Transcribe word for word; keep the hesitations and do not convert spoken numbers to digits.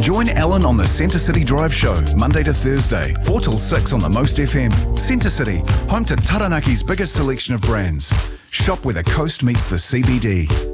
Join Alan on the Centre City Drive Show, Monday to Thursday, four till six on the Most F M. Centre City, home to Taranaki's biggest selection of brands. Shop where the coast meets the C B D.